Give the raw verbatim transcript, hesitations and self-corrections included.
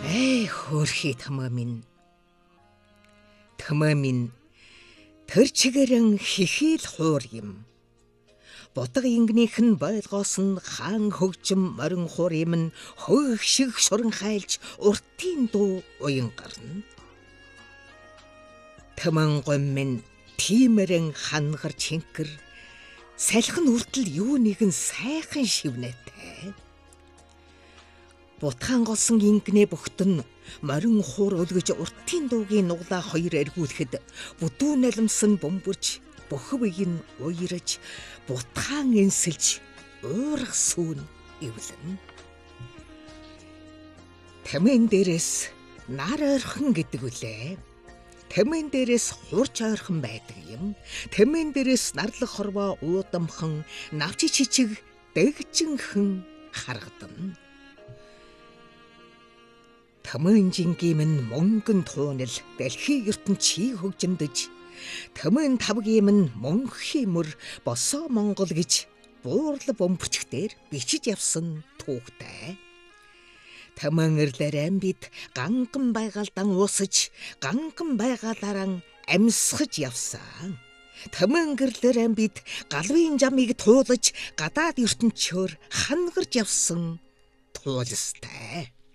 Эй хөөрхий томоо минь. Томоо минь тэр чигээрэн хихийл хуур юм. Бутга ингэнийх нь байлгоос нь хаан хөгжим морин хуур юм нь хөөг шиг шуран хайлж уртын дуу уян гарна. Томон гом минь тиймэрэн хангарч хинкэр салхин үртэл юу нэгэн сайхан шивнэтэй. Бутхан голсон ингэнэ бөхтөн морин хуур өлгөж уртын дуугийн нуглаа хоёр эргүүлэхэд бүдүү налимсан бөмбөрж бөхөв ийн уйраж бутхан энсэлж уурах сүүн эвлэн. Тамин дээрээс нар ойрхон гэдэг үлээ. Тамин дээрээс хурч ойрхон байдаг юм. Тамин дээрээс нарлах хорвоо уудамхан навчи чичиг дэгжинхэн харагдана. Тамин жингийн мөнгөн туунал дэлхий ертөнд чи хөгжимдөж, тамин тавгийн минь мөнхийн мөр босоо Монгол гэж буурлал бөмбөрчгтэр бичиж явсан түүхтэй. Тамин эрлэр амбид ганган байгаалдан уусаж, ганган байгаалаараа амьсгаж явсан. Тамин эрлэр амбид галвын жамыг туулаж гадаад ертөнчөөр хангарч явсан туулстай.